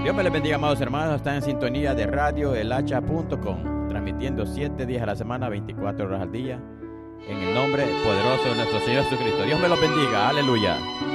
Dios me les bendiga, amados hermanos. Están en sintonía de radioelhacha.com, transmitiendo 7 días a la semana, 24 horas al día, en el nombre poderoso de nuestro Señor Jesucristo. Dios me los bendiga. Aleluya.